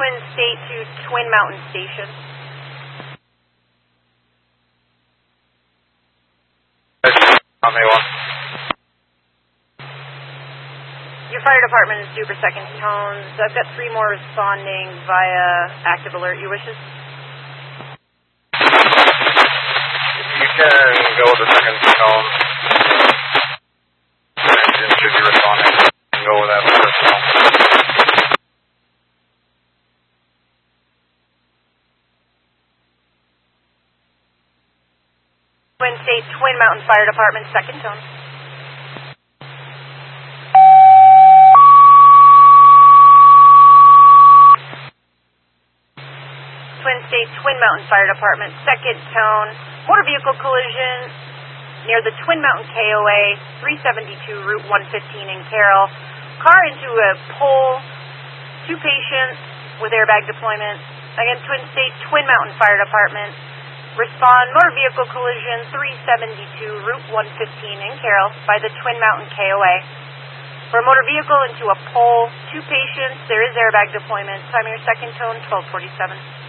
Twin State to Twin Mountain Station. On May 1. Your fire department is due for second tones. I've got 3 more responding via active alert. Your wishes? You can go with the second tone. Engine should be responding. You can go with that first tone. Twin State, Twin Mountain Fire Department, second tone. Twin State, Twin Mountain Fire Department, second tone. Motor vehicle collision near the Twin Mountain KOA, 372 Route 115 in Carroll. Car into a pole, 2 patients with airbag deployment. Again, Twin State, Twin Mountain Fire Department. Respond, motor vehicle collision, 372 Route 115 in Carroll by the Twin Mountain KOA. For a motor vehicle into a pole, 2 patients, there is airbag deployment. Time your second tone, 1247.